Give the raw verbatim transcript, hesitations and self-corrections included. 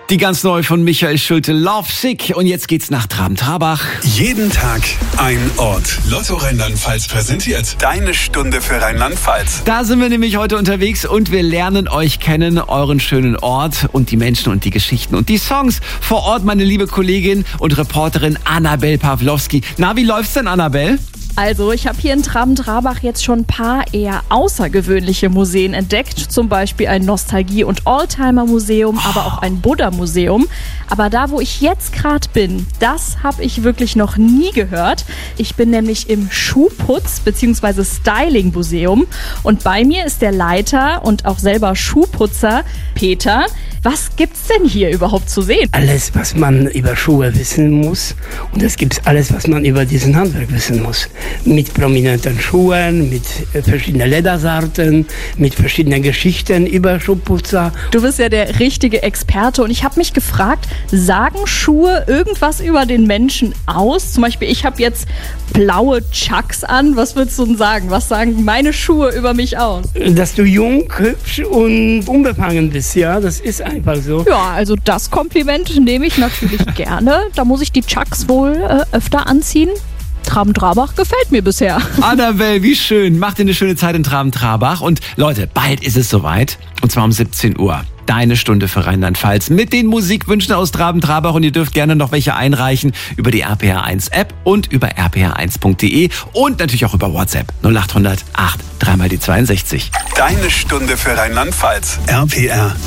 Die ganz neu von Michael Schulte, Love Sick. Und jetzt geht's nach Traben-Trabach. Jeden Tag ein Ort. Lotto Rheinland-Pfalz präsentiert deine Stunde für Rheinland-Pfalz. Da sind wir nämlich heute unterwegs und wir lernen euch kennen, euren schönen Ort und die Menschen und die Geschichten und die Songs. Vor Ort meine liebe Kollegin und Reporterin Annabel Pawlowski. Na, wie läuft's denn, Annabel? Also, ich habe hier in Traben-Trabach jetzt schon ein paar eher außergewöhnliche Museen entdeckt. Zum Beispiel ein Nostalgie- und Oldtimer-Museum, oh. aber auch ein Buddha-Museum. Aber da, wo ich jetzt gerade bin, das habe ich wirklich noch nie gehört. Ich bin nämlich im Schuhputz- bzw. Styling-Museum. Und bei mir ist der Leiter und auch selber Schuhputzer, Peter. Was gibt's denn hier überhaupt zu sehen? Alles, was man über Schuhe wissen muss. Und es gibt alles, was man über diesen Handwerk wissen muss. Mit prominenten Schuhen, mit verschiedenen Ledersorten, mit verschiedenen Geschichten über Schuhputzer. Du bist ja der richtige Experte und ich habe mich gefragt, sagen Schuhe irgendwas über den Menschen aus? Zum Beispiel, ich habe jetzt blaue Chucks an. Was würdest du denn sagen? Was sagen meine Schuhe über mich aus? Dass du jung, hübsch und unbefangen bist, ja, das ist einfach so. Ja, also das Kompliment nehme ich natürlich gerne. Da muss ich die Chucks wohl äh, öfter anziehen. Traben-Trabach gefällt mir bisher. Annabel, wie schön. Macht ihr eine schöne Zeit in Traben-Trabach. Und Leute, bald ist es soweit. Und zwar um siebzehn Uhr. Deine Stunde für Rheinland-Pfalz mit den Musikwünschen aus Traben-Trabach. Und ihr dürft gerne noch welche einreichen über die R P R eins App und über r p r eins punkt d e und natürlich auch über WhatsApp null acht hundert acht drei mal die zweiundsechzig. Deine Stunde für Rheinland-Pfalz. R P R.